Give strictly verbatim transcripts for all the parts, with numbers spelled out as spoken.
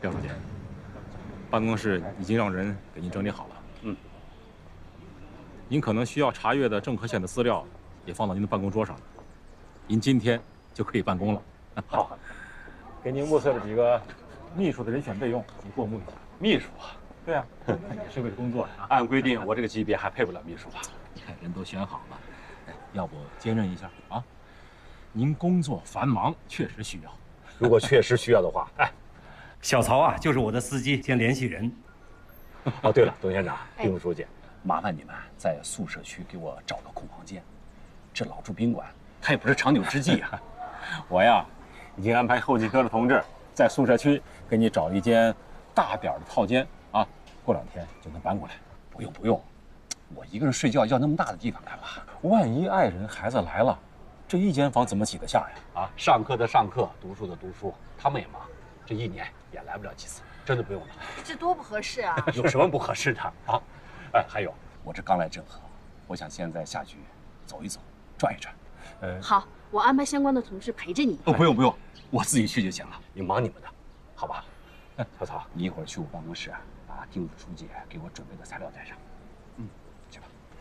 廖书记，办公室已经让人给您整理好了。 嗯。 您可能需要查阅的政和县的资料，也放到您的办公桌上了。您今天就可以办公了。 好， 给您物色了几个秘书的人选备用，你过目一下。 秘书啊？ 对啊，也是为了工作啊。 按规定，我这个级别还配不了秘书吧？ 你看人都选好了，哎，要不兼任一下啊？您工作繁忙，确实需要。 如果确实需要的话，哎， 小曹啊，就是我的司机兼联系人。 哦，对了，董县长、丁副书记，麻烦你们在宿舍区给我找个空房间。这老住宾馆，它也不是长久之计啊。我呀，已经安排后勤科的同志在宿舍区给你找一间大点的套间啊，过两天就能搬过来。不用不用，我一个人睡觉要那么大的地方干嘛？万一爱人孩子来了，这一间房怎么挤得下呀？啊，上课的上课，读书的读书，他们也忙，这一年也来不了几次，真的不用了。 这多不合适啊！ 有什么不合适的啊？哎，还有，我这刚来郑和，我想现在下去走一走，转一转。 呃，好，我安排相关的同事陪着你。 哦，不用不用，我自己去就行了。你忙你们的，好吧？曹操，你一会儿去我办公室，把丁副书记给我准备的材料带上。嗯，去吧。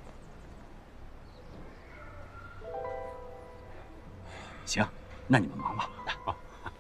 行，那你们忙吧。好。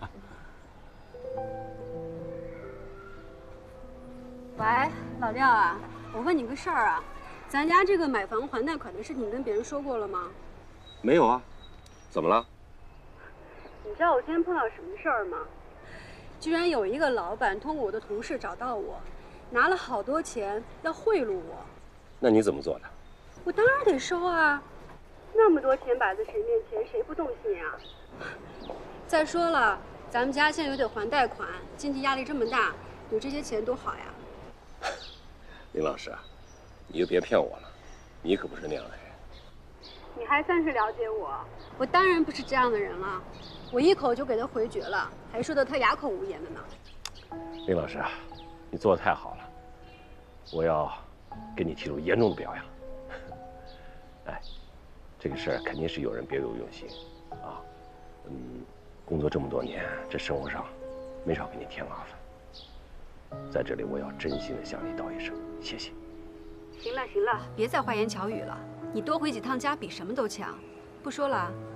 喂，老廖啊，我问你个事儿啊，咱家这个买房还贷款的事情，你跟别人说过了吗？ 没有啊，怎么了？ 你知道我今天碰到什么事儿吗？居然有一个老板通过我的同事找到我，拿了好多钱要贿赂我。 那你怎么做的？ 我当然得收啊，那么多钱摆在谁面前，谁不动心啊？再说了，咱们家现在又得还贷款，经济压力这么大，有这些钱多好呀。 林老师，你就别骗我了，你可不是那样的人。 你还算是了解我，我当然不是这样的人了。我一口就给他回绝了，还说得他哑口无言的呢。 林老师，你做的太好了，我要给你提出严重的表扬。哎，这个事儿肯定是有人别有用心啊。嗯，工作这么多年，这生活上没少给你添麻烦。在这里，我要真心的向你道一声谢谢。 行了行了，别再花言巧语了，你多回几趟家比什么都强。不说了，